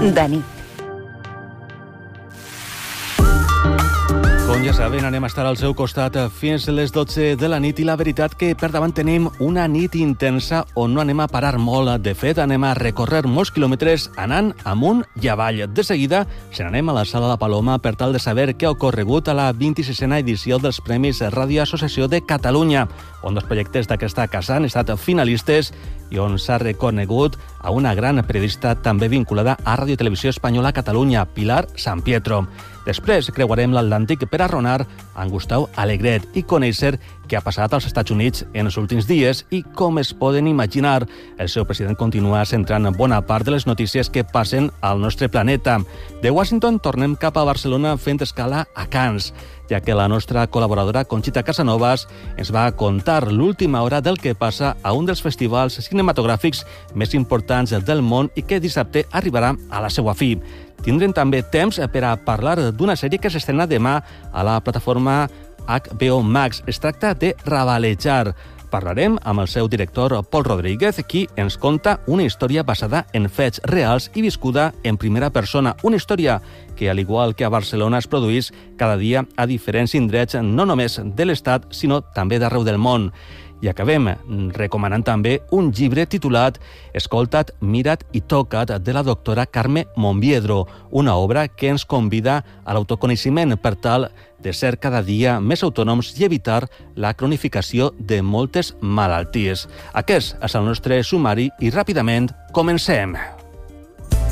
Dani. Com ja saben, anem a estar al seu costat fins a les 12 de la nit i la veritat que per davant tenim una nit intensa on no anem a parar molt. De fet, anem a recórrer molts quilòmetres anant amunt i avall. De seguida, se n'anem a la Sala La Paloma per tal de saber què ha ocorregut a la 26a edició dels Premis Ràdio Associació de Catalunya, on dos projectes d'aquesta casa han estat finalistes i on s'ha reconegut a una gran periodista també vinculada a Ràdio Televisió Espanyola Catalunya, Pilar San Pietro. Després creuarem l'Atlàntic per arronar en Gustau Alegret i conèixer què ha passat als Estats Units en els últims dies i, com es poden imaginar, el seu president continua centrant bona part de les notícies que passen al nostre planeta. De Washington tornem cap a Barcelona fent escala a Cannes, ja que la nostra col·laboradora Conxita Casanovas ens va contar l'última hora del que passa a un dels festivals cinematogràfics més importants del món i que dissabte arribarà a la seva fi. Tindrem també temps per a parlar d'una sèrie que s'estrena demà a la plataforma HBO Max. Es tracta de Rabalejar. Parlarem amb el seu director, Pol Rodríguez, qui ens conta una història basada en fets reals i viscuda en primera persona. Una història que, al igual que a Barcelona, es produeix cada dia a diferents indrets, no només de l'Estat, sinó també d'arreu del món. I acabem recomanant també un llibre titulat Escolta't, mira't i toca't, de la doctora Carme Monbiedro, una obra que ens convida a l'autoconeixement per tal de ser cada dia més autònoms i evitar la cronificació de moltes malalties. Aquest és el nostre sumari i ràpidament comencem.